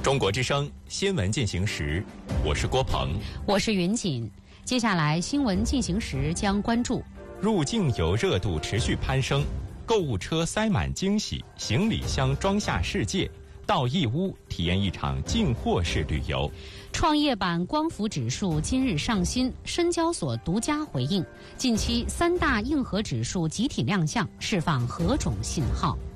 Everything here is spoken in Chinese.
中国之声新闻进行时，我是郭鹏， 我是云锦。接下来新闻进行时将关注： 入境游热度持续攀升，购物车塞满惊喜，行李箱装下世界，到义乌体验一场进货式旅游。 创业板光伏指数今日上新，深交所独家回应，近期3大硬核指数集体亮相，释放何种信号？